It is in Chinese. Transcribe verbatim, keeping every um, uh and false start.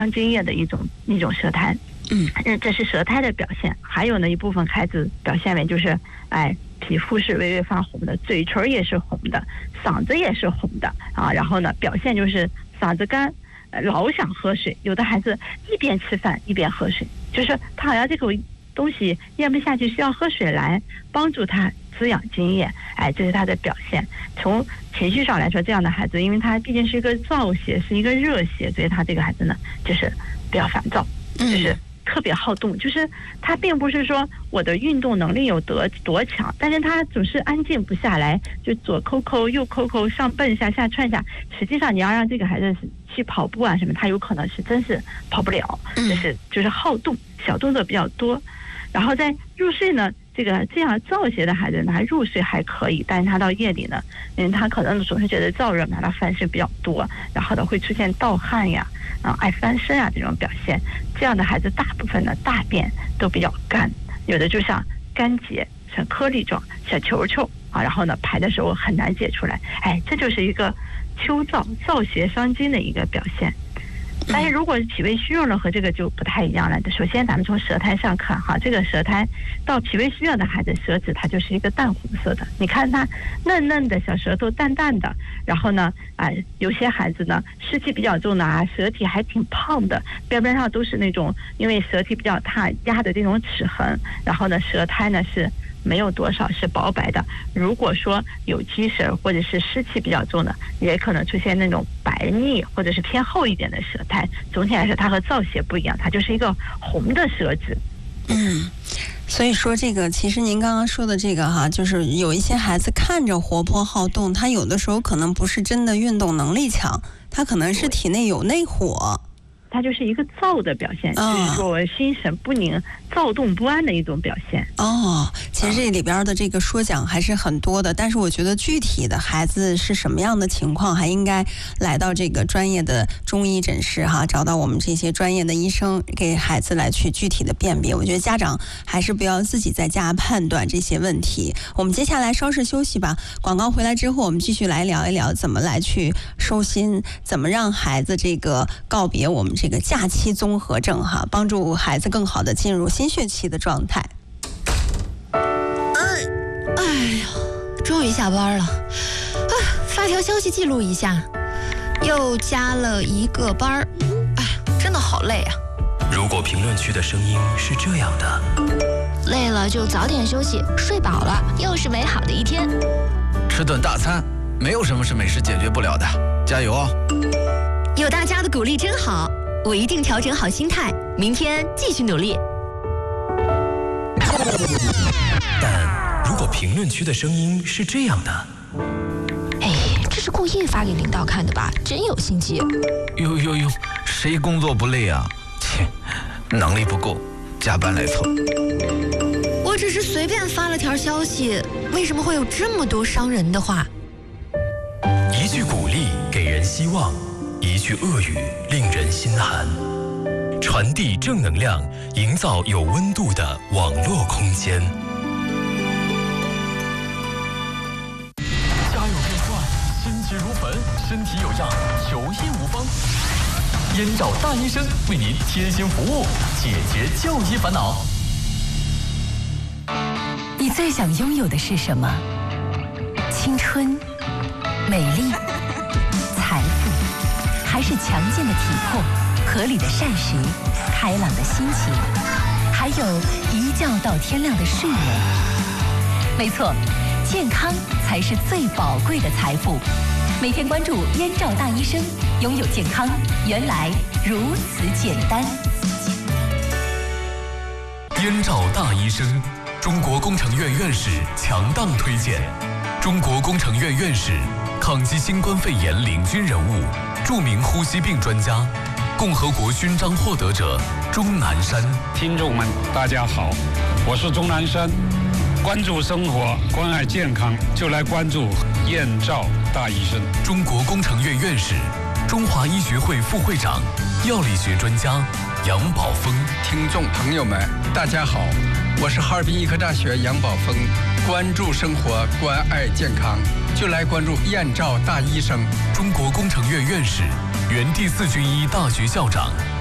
津液的一种一种舌苔。 嗯， 这是舌苔的表现。还有呢，一部分孩子表现为就是，哎，皮肤是微微发红的，嘴唇也是红的，嗓子也是红的啊。然后呢，表现就是嗓子干，呃、老想喝水。有的孩子一边吃饭一边喝水，就是他好像这口东西咽不下去，需要喝水来帮助他滋养津液。哎，这是他的表现。从情绪上来说，这样的孩子，因为他毕竟是一个燥邪，是一个热邪，所以他这个孩子呢，就是比较烦躁，就是特别好动。就是他并不是说我的运动能力有多多强，但是他总是安静不下来，就左抠抠右抠抠，上蹦下下窜下。实际上你要让这个孩子去跑步啊什么，他有可能是真是跑不了，就是就是好动，小动作比较多。然后在入睡呢，这个这样燥邪的孩子呢，他入睡还可以，但是他到夜里呢，因为他可能总是觉得燥热嘛，他翻身比较多，然后呢会出现盗汗呀，啊爱翻身啊这种表现。这样的孩子大部分的大便都比较干，有的就像干结，像颗粒状，小球球啊，然后呢排的时候很难解出来。哎，这就是一个秋燥燥邪伤津的一个表现。但是如果脾胃虚弱了，和这个就不太一样了。首先咱们从舌苔上看哈，这个舌苔到脾胃虚弱的孩子，舌质它就是一个淡红色的，你看它嫩嫩的小舌头淡淡的，然后呢啊、呃、有些孩子呢湿气比较重的啊，舌体还挺胖的，边边上都是那种因为舌体比较大压的这种齿痕，然后呢舌苔呢是没有多少，是薄白的。如果说有积舌或者是湿气比较重的，也可能出现那种白腻或者是偏厚一点的舌苔。总体来说它和燥邪不一样，它就是一个红的舌质。 嗯，所以说这个其实您刚刚说的这个哈，就是有一些孩子看着活泼好动，他有的时候可能不是真的运动能力强，他可能是体内有内火， 它就是一个躁的表现，哦、就是说我心神不宁、躁动不安的一种表现。 哦，其实这里边的这个说讲还是很多的，但是我觉得具体的孩子是什么样的情况，还应该来到这个专业的中医诊室哈，找到我们这些专业的医生，给孩子来去具体的辨别。我觉得家长还是不要自己在家判断这些问题。我们接下来稍事休息吧，广告回来之后，我们继续来聊一聊怎么来去收心，怎么让孩子这个告别我们这个假期综合症哈，帮助孩子更好的进入新学期的状态。 哎，哎呀，终于下班了，啊，发条消息记录一下，又加了一个班儿，哎，真的好累啊。 如果评论区的声音是这样的， 累了就早点休息，睡饱了又是美好的一天。 吃顿大餐，没有什么是美食解决不了的，加油哦！ 有大家的鼓励真好，我一定调整好心态，明天继续努力。 但如果评论区的声音是这样的， 哎，这是故意发给领导看的吧？真有心机。 呦呦呦，谁工作不累啊？切，能力不够，加班来凑。 我只是随便发了条消息，为什么会有这么多伤人的话？ 一句鼓励给人希望，一句恶语令人心寒。传递正能量，营造有温度的网络空间。 家有变幻，心急如焚，身体有恙，求医无方。燕赵大医生为您贴心服务，解决就医烦恼。 你最想拥有的是什么？青春、美丽、财富，还是强健的体魄、合理的膳食、开朗的心情，还有一觉到天亮的睡眠？没错，健康才是最宝贵的财富。每天关注燕赵大医生，拥有健康原来如此简单。 燕赵大医生，中国工程院院士强档推荐，中国工程院院士，抗击新冠肺炎领军人物，著名呼吸病专家，共和国勋章获得者钟南山。 听众们大家好，我是钟南山。关注生活，关爱健康，就来关注燕赵大医生。 中国工程院院士，中华医学会副会长，药理学专家杨宝峰。 听众朋友们大家好，我是哈尔滨医科大学杨宝峰。关注生活，关爱健康，就来关注燕赵大医生。 中国工程院院士，原第四军医大学校长，